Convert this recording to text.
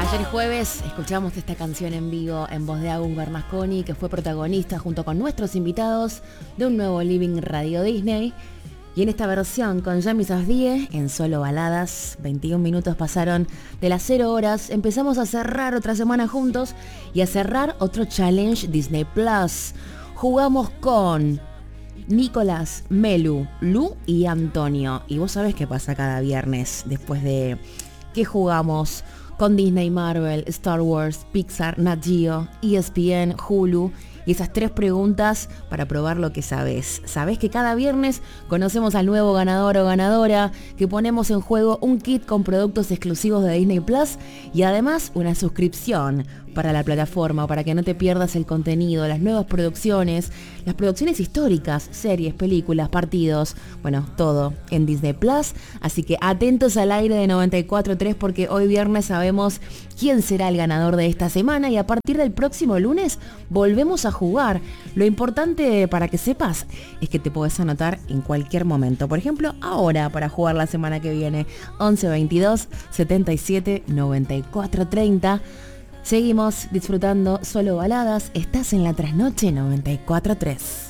Ayer jueves escuchamos esta canción en vivo en voz de Agus Bernasconi, que fue protagonista junto con nuestros invitados de un nuevo Living Radio Disney. Y en esta versión con Yami Safdie en solo baladas, 21 minutos pasaron de las 0 horas. Empezamos a cerrar otra semana juntos y a cerrar otro challenge Disney Plus. Jugamos con Nicolás, Melu, Lu y Antonio. Y vos sabés qué pasa cada viernes después de que jugamos con Disney, Marvel, Star Wars, Pixar, Nat Geo, ESPN, Hulu. Y esas 3 preguntas para probar lo que sabés. Sabés que cada viernes conocemos al nuevo ganador o ganadora, que ponemos en juego un kit con productos exclusivos de Disney Plus y además una suscripción para la plataforma, para que no te pierdas el contenido, las nuevas producciones, las producciones históricas, series, películas, partidos, bueno, todo en Disney Plus. Así que atentos al aire de 94.3 porque hoy viernes sabemos quién será el ganador de esta semana y a partir del próximo lunes volvemos a jugar. Lo importante para que sepas es que te podés anotar en cualquier momento. Por ejemplo, ahora para jugar la semana que viene, 11 22 77 94 30. Seguimos disfrutando solo baladas. Estás en la trasnoche 94.3.